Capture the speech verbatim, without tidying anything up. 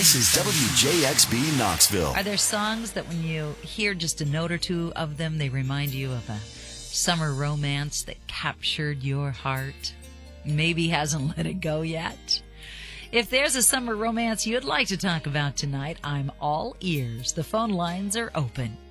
This is W J X B Knoxville. Are there songs that when you hear just a note or two of them, they remind you of a summer romance that captured your heart? Maybe hasn't let it go yet? If there's a summer romance you'd like to talk about tonight, I'm all ears. The phone lines are open.